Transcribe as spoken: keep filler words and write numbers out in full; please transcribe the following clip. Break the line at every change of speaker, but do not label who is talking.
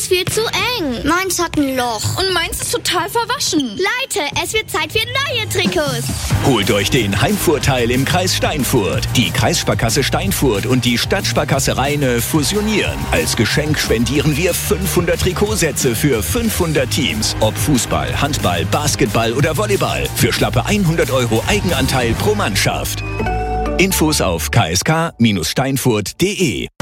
viel zu eng.
Meins hat ein Loch.
Und meins ist total verwaschen.
Leute, es wird Zeit für neue Trikots.
Holt euch den Heimvorteil im Kreis Steinfurt. Die Kreissparkasse Steinfurt und die Stadtsparkasse Rheine fusionieren. Als Geschenk spendieren wir fünfhundert Trikotsätze für fünfhundert Teams. Ob Fußball, Handball, Basketball oder Volleyball. Für schlappe hundert Euro Eigenanteil pro Mannschaft. Infos auf k s k Bindestrich steinfurt punkt d e